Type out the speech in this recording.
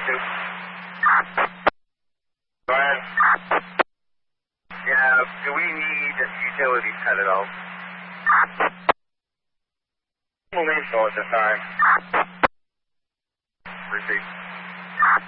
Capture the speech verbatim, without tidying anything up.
two. Go ahead. Yeah, do we need utilities cut at all? We'll leave so at this time. Receive.